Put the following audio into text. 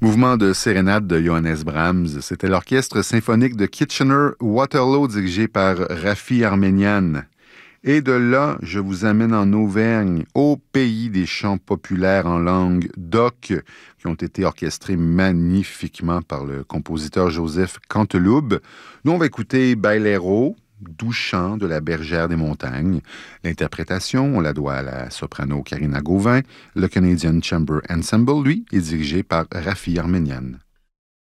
Mouvement de sérénade de Johannes Brahms. C'était l'orchestre symphonique de Kitchener-Waterloo dirigé par Raffi Armenian. Et de là, je vous amène en Auvergne, au pays des chants populaires en langue d'oc, qui ont été orchestrés magnifiquement par le compositeur Joseph Canteloube. Nous, on va écouter Bailero, doux chant de la bergère des montagnes. L'interprétation, on la doit à la soprano Karina Gauvin. Le Canadian Chamber Ensemble, lui, est dirigé par Raffi Armenian.